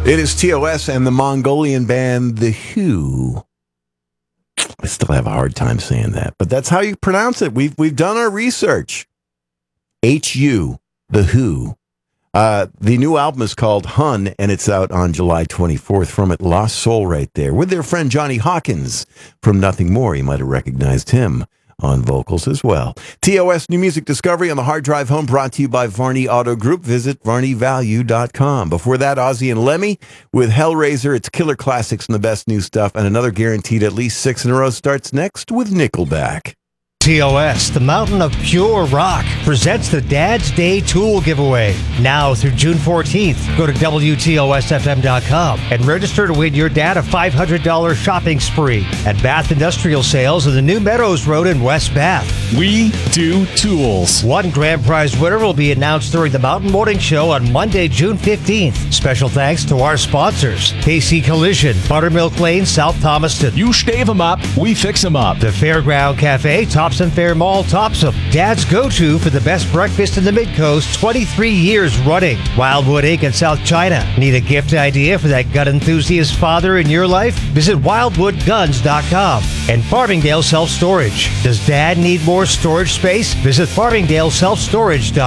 It is TOS and the Mongolian band The Who. I still have a hard time saying that, but that's how you pronounce it. We've done our research. H-U, The Who. The new album is called Hun, and it's out on July 24th from it. Lost Soul right there with their friend Johnny Hawkins from Nothing More. You might have recognized him on vocals as well. TOS New Music Discovery on the Hard Drive Home, brought to you by Varney Auto Group. Visit VarneyValue.com. Before that, Ozzy and Lemmy with Hellraiser. It's killer classics and the best new stuff, and another guaranteed at least 6 in a row starts next with Nickelback. TOS, the Mountain of Pure Rock, presents the Dad's Day Tool Giveaway. Now through June 14th, go to WTOSFM.com and register to win your dad a $500 shopping spree at Bath Industrial Sales on the New Meadows Road in West Bath. We do tools. One grand prize winner will be announced during the Mountain Morning Show on Monday, June 15th. Special thanks to our sponsors, KC Collision, Buttermilk Lane, South Thomaston. You stave them up, we fix them up. The Fairground Cafe, Thompson Fair Mall, Topsom. Dad's go-to for the best breakfast in the Mid-Coast, 23 years running. Wildwood Inc. in South China. Need a gift idea for that gun enthusiast father in your life? Visit wildwoodguns.com. And Farmingdale Self-Storage. Does Dad need more storage space? Visit farmingdaleselfstorage.com.